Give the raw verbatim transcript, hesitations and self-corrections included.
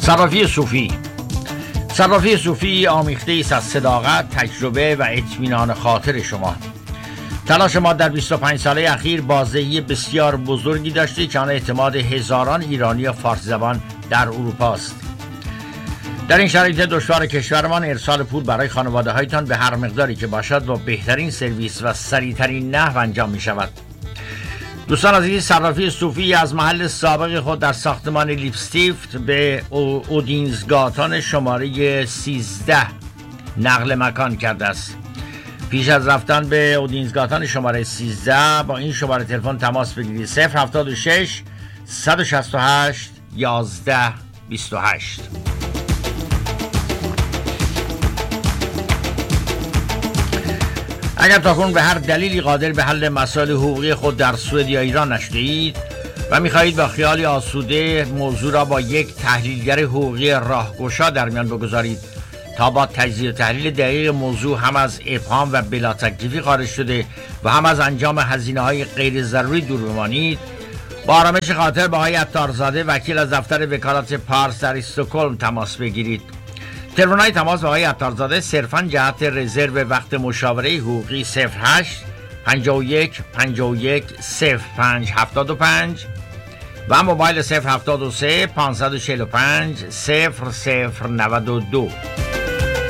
صرافی صوفی. صرافی صوفی آمیخته است از صداقت، تجربه و اطمینان خاطر شما. تلاش ما در بیست و پنج ساله اخیر بازدهی بسیار بزرگی داشته که آن اعتماد هزاران ایرانی فارسی زبان در اروپا است. در این شرایط دشوار کشورمان ارسال پول برای خانواده هایتان به هر مقداری که باشد با بهترین سرویس و سریعترین نحو انجام می شود. دوستان عزیز، صرافی صوفی از محل سابق خود در ساختمان لیپستیفت به اودینزگاتان شماره سیزده نقل مکان کرده است. پیش از رفتن به اودینزگاتان شماره سیزده با این شماره تلفن تماس بگیرید: صفر هفتاد و شش صد و شصت و هشت یازده بیست و هشت. اگر تاکنون به هر دلیلی قادر به حل مسائل حقوقی خود در سوئد یا ایران نشدید و می‌خواهید با خیالی آسوده موضوع را با یک تحلیلگر حقوقی راهگشا در میان بگذارید تا با تجزیه و تحلیل دقیق موضوع هم از ابهام و بلا تکلیفی خارج شده و هم از انجام هزینه‌های غیر ضروری دور بمانید، با آرامش خاطر با آقای عطارزاده وکیل از دفتر وکالت پارس در استکهلم تماس بگیرید. تلفن‌های تماس با آقای عطارزاده صرفاً جهت رزرو وقت مشاوره حقوقی صفر هشت پنجاه و یک پنجاه و یک صفر پنج هفتاد و پنج و موبایل صفر هفتاد و سه پانصد و چهل و پنج صفر صفر نود و دو.